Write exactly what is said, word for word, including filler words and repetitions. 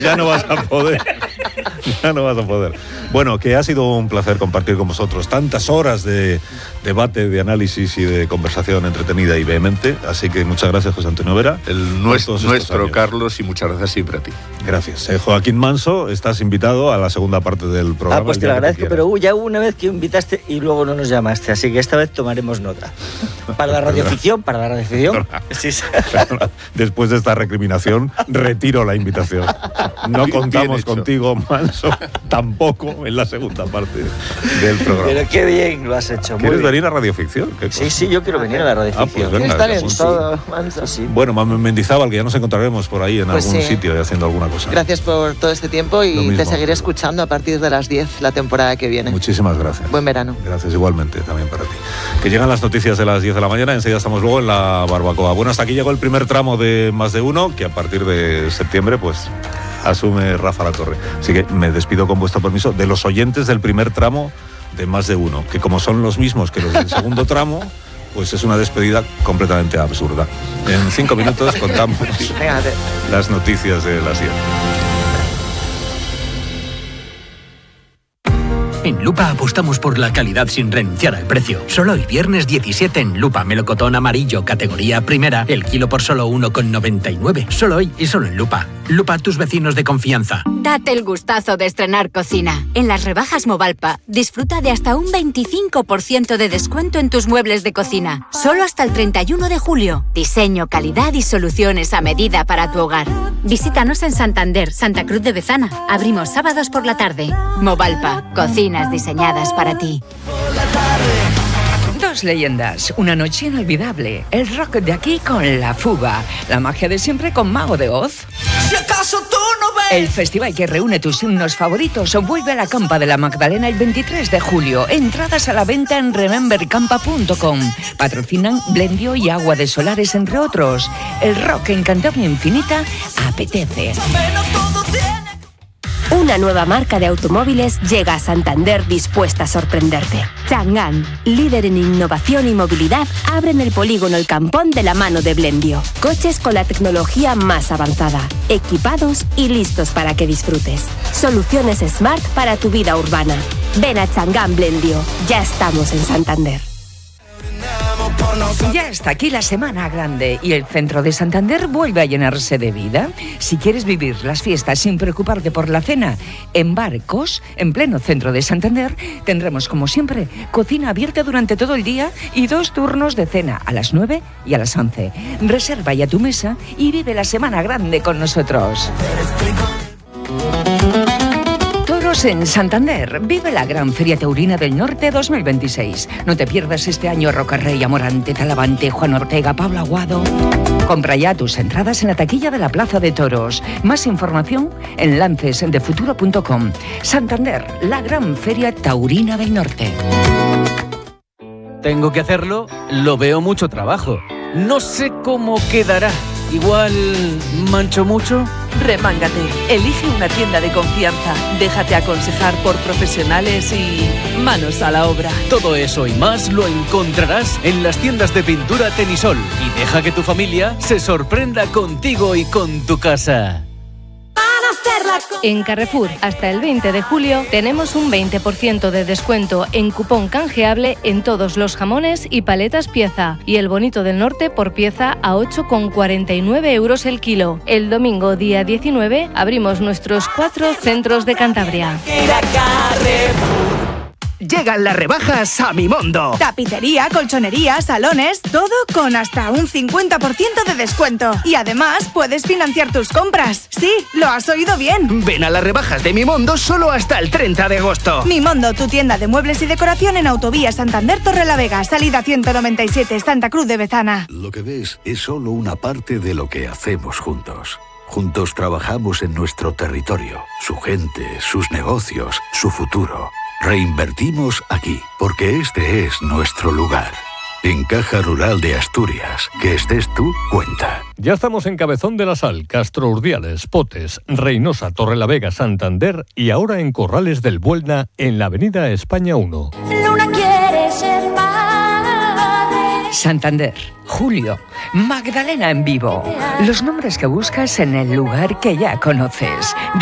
Ya no vas a poder. Ya no vas a poder. Bueno, que ha sido un placer compartir con vosotros tantas horas de debate, de análisis y de conversación entretenida y vehemente. Así que muchas gracias, José Antonio Vera. El nuestro, nuestro Carlos, y muchas gracias siempre a ti. Gracias. Eh, Joaquín Manso, estás invitado a la segunda parte del programa. Ah, pues te lo agradezco, pero uh, ya hubo una vez que invitaste y luego no nos llamaste, así que esta vez tomaremos nota. Para la radioficción, para la radioficción. Sí, sí. Después de esta recriminación, retiro la invitación. No contamos contigo, Manso, tampoco en la segunda parte del programa. Pero qué bien lo has hecho. ¿Quieres muy venir a radioficción? Sí, sí, yo quiero venir a la radioficción. Ah, pues venga, estar en todo, Manso, sí. Bueno, Mendizábal, que ya nos encontraremos por ahí en pues algún sí. sitio y haciendo alguna cosa. Gracias por todo este tiempo y mismo, te seguiré pero... escuchando a partir de las diez la temporada que viene. Muchísimas gracias. Buen verano. Gracias igualmente también para ti. Que llegan las noticias de las diez de la mañana, enseguida estamos luego en la barbacoa. Bueno, hasta aquí llegó el primer tramo de Más de Uno, que a partir de septiembre, pues, asume Rafa Latorre. Así que me despido con vuestro permiso de los oyentes del primer tramo de Más de Uno, que como son los mismos que los del segundo tramo, pues es una despedida completamente absurda. En cinco minutos contamos las noticias de las diez. En Lupa apostamos por la calidad sin renunciar al precio. Solo hoy viernes diecisiete en Lupa, melocotón amarillo, categoría primera, el kilo por solo uno con noventa y nueve. Solo hoy y solo en Lupa. Lupa, tus vecinos de confianza. Date el gustazo de estrenar cocina. En las rebajas Movalpa, disfruta de hasta un veinticinco por ciento de descuento en tus muebles de cocina. Solo hasta el treinta y uno de julio. Diseño, calidad y soluciones a medida para tu hogar. Visítanos en Santander, Santa Cruz de Bezana. Abrimos sábados por la tarde. Movalpa, cocinas diseñadas para ti. Dos leyendas, una noche inolvidable, el rock de aquí con La Fuga, la magia de siempre con Mago de Oz. Si acaso tú no ves. El festival que reúne tus himnos favoritos vuelve a la Campa de la Magdalena el veintitrés de julio. Entradas a la venta en remember campa punto com. Patrocinan Blendio y Agua de Solares, entre otros. El rock en Cantabria Infinita apetece. Una nueva marca de automóviles llega a Santander dispuesta a sorprenderte. Chang'an, líder en innovación y movilidad, abre en el polígono El Campón de la mano de Blendio. Coches con la tecnología más avanzada, equipados y listos para que disfrutes. Soluciones Smart para tu vida urbana. Ven a Chang'an Blendio. Ya estamos en Santander. Ya está aquí la Semana Grande y el centro de Santander vuelve a llenarse de vida. Si quieres vivir las fiestas sin preocuparte por la cena, en Barcos, en pleno centro de Santander, tendremos como siempre cocina abierta durante todo el día y dos turnos de cena a las nueve y a las once. Reserva ya tu mesa y vive la Semana Grande con nosotros. En Santander, vive la Gran Feria Taurina del Norte dos mil veintiséis. No te pierdas este año Rocarrey, Amorante, Talavante, Juan Ortega, Pablo Aguado. Compra ya tus entradas en la taquilla de la Plaza de Toros. Más información en lances de futuro punto com. Santander, la Gran Feria Taurina del Norte. Tengo que hacerlo, lo veo mucho trabajo. No sé cómo quedará. Igual mancho mucho. Remángate, elige una tienda de confianza, déjate aconsejar por profesionales y manos a la obra. Todo eso y más lo encontrarás en las tiendas de pintura Tenisol y deja que tu familia se sorprenda contigo y con tu casa. En Carrefour, hasta el veinte de julio, tenemos un veinte por ciento de descuento en cupón canjeable en todos los jamones y paletas pieza, y el bonito del norte por pieza a ocho con cuarenta y nueve euros el kilo. El domingo, día diecinueve, abrimos nuestros cuatro centros de Cantabria. Llegan las rebajas a Mimondo. Tapicería, colchonería, salones, todo con hasta un cincuenta por ciento de descuento. Y además puedes financiar tus compras. Sí, lo has oído bien. Ven a las rebajas de Mimondo solo hasta el treinta de agosto. Mimondo, tu tienda de muebles y decoración en Autovía Santander Torrelavega, salida ciento noventa y siete, Santa Cruz de Bezana. Lo que ves es solo una parte de lo que hacemos juntos. Juntos trabajamos en nuestro territorio, su gente, sus negocios, su futuro. Reinvertimos aquí, porque este es nuestro lugar. En Caja Rural de Asturias, que estés tú, cuenta. Ya estamos en Cabezón de la Sal, Castro Urdiales, Potes, Reynosa, Torrelavega, Santander y ahora en Corrales del Buelna, en la avenida España uno. Luna quiere ser madre. Santander, Julio, Magdalena en vivo. Los nombres que buscas en el lugar que ya conoces.